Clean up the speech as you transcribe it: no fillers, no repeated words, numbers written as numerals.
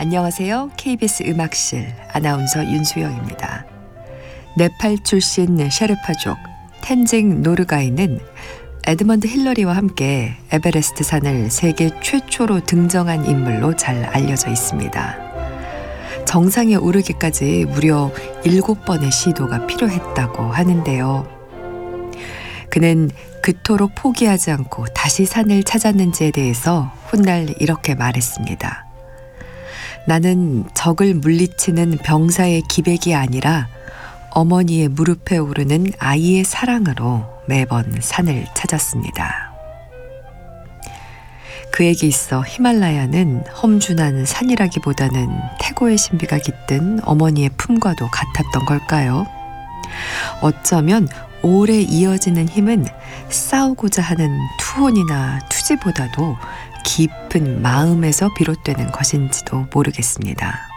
안녕하세요. KBS 음악실 아나운서 윤수영입니다. 네팔 출신 셰르파족 텐징 노르가이는 에드먼드 힐러리와 함께 에베레스트 산을 세계 최초로 등정한 인물로 잘 알려져 있습니다. 정상에 오르기까지 무려 7번의 시도가 필요했다고 하는데요. 그는 그토록 포기하지 않고 다시 산을 찾았는지에 대해서 훗날 이렇게 말했습니다. 나는 적을 물리치는 병사의 기백이 아니라 어머니의 무릎에 오르는 아이의 사랑으로 매번 산을 찾았습니다. 그에게 있어 히말라야는 험준한 산이라기보다는 태고의 신비가 깃든 어머니의 품과도 같았던 걸까요? 어쩌면 오래 이어지는 힘은 싸우고자 하는 투혼이나 투지보다도 깊은 마음에서 비롯되는 것인지도 모르겠습니다.